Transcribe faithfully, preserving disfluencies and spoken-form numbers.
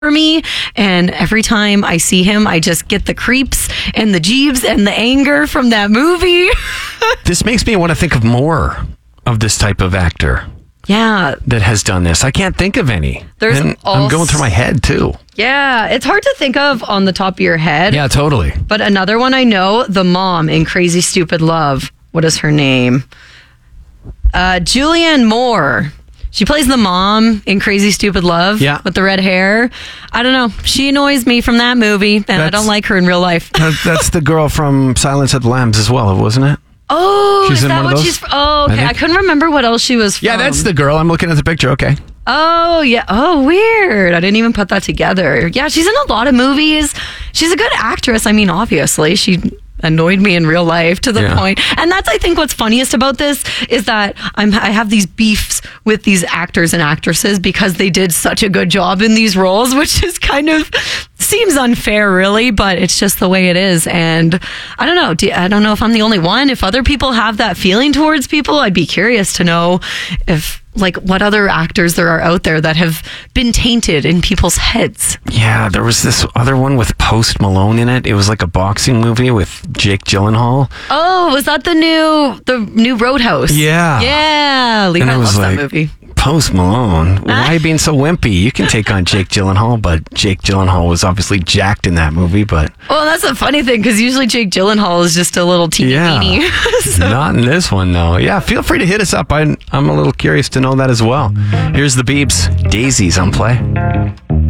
me, and every time I see him I just get the creeps and the jeeves and the anger from that movie. This makes me want to think of more of this type of actor Yeah, that has done this. I can't think of any. There's and also- I'm going through my head too. yeah, it's hard to think of on the top of your head. Yeah, totally. But another one I know, the mom in Crazy Stupid Love. What is her name? Uh, Julianne Moore. She plays the mom in Crazy Stupid Love. Yeah. With the red hair. I don't know. She annoys me from that movie, and I That's- don't like her in real life. That- That's the girl from Silence of the Lambs as well, wasn't it? Oh, She's is in that one of what those? she's from? Oh, okay. I I, think- couldn't remember what else she was from. Yeah, that's the girl. I'm looking at the picture. Okay. Oh, yeah. Oh, weird. I didn't even put that together. Yeah, she's in a lot of movies. She's a good actress. I mean, obviously, she annoyed me in real life to the Yeah. point. And that's, I think, what's funniest about this is that I'm, I have these beefs with these actors and actresses because they did such a good job in these roles, which is kind of seems unfair, really, but it's just the way it is. And I don't know. Do, I don't know if I'm the only one. If other people have that feeling towards people, I'd be curious to know if, like, what other actors there are out there that have been tainted in people's heads. Yeah, there was this other one with Post Malone in it. It was like a boxing movie with Jake Gyllenhaal. Oh, was that the new the new Roadhouse? Yeah. Yeah. Levi And I loves was that like, movie. Post Malone, why are you being so wimpy? You can take on Jake Gyllenhaal, but Jake Gyllenhaal was obviously jacked in that movie, but Well, that's a funny thing because usually Jake Gyllenhaal is just a little teeny yeah, weeny. So- not in this one though. Yeah, feel free to hit us up. I, I'm a little curious to know that as well. Here's the Beeps, Daisies on play.